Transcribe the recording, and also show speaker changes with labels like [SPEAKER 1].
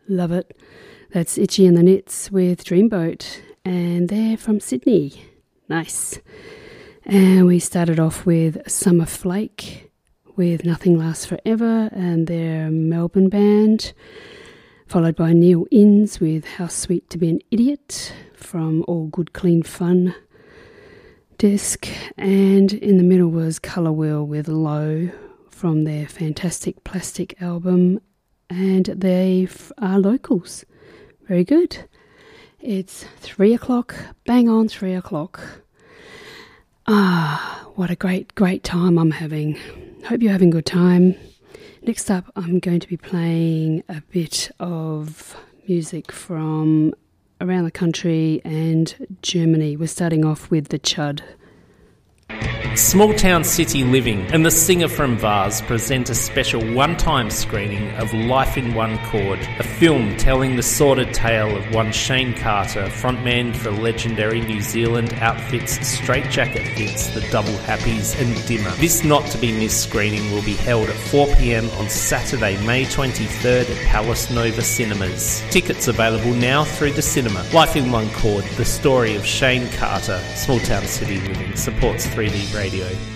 [SPEAKER 1] Love it. That's Itchy and the Knits with Dreamboat, and they're from Sydney. Nice. And we started off with Summer Flake with Nothing Lasts Forever, and their Melbourne band, followed by Neil Innes with How Sweet to Be an Idiot from All Good Clean Fun disc, and in the middle was Colour Wheel with Low from their fantastic Plastic album, and they are locals. Very good. It's 3 o'clock, bang on 3 o'clock. What a great time I'm having. Hope you're having a good time. Next up, I'm going to be playing a bit of music from around the country and Germany. We're starting off with The Chud.
[SPEAKER 2] Small Town City Living and the singer from Vars present a special one-time screening of Life in One Chord, a film telling the sordid tale of one Shane Carter, frontman for legendary New Zealand outfits Straight Jacket Fits, the Double Happies and Dimmer. This not-to-be-missed screening will be held at 4 p.m. on Saturday, May 23rd at Palace Nova Cinemas. Tickets available now through the cinema. Life in One Chord, the story of Shane Carter. Small Town City Living supports 3D Radio.